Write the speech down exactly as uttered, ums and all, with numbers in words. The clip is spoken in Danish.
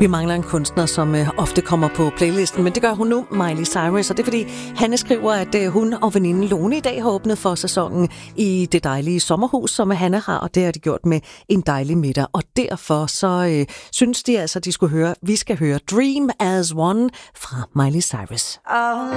Vi mangler en kunstner, som øh, ofte kommer på playlisten, men det gør hun nu, Miley Cyrus, og det er fordi, Hanne skriver, at øh, hun og veninden Lone i dag har åbnet for sæsonen i det dejlige sommerhus, som Hanne har, og det har de gjort med en dejlig middag, og derfor så øh, synes de altså, de skulle høre, vi skal høre Dream as One fra Miley Cyrus.